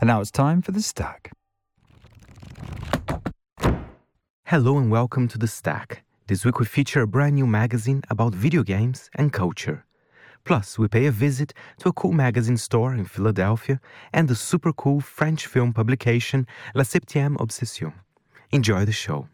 And now it's time for The Stack. Hello and welcome to The Stack. This week we feature a brand new magazine about video games and culture. Plus, we pay a visit to a cool magazine store in Philadelphia and the super cool French film publication La Septième Obsession. Enjoy the show.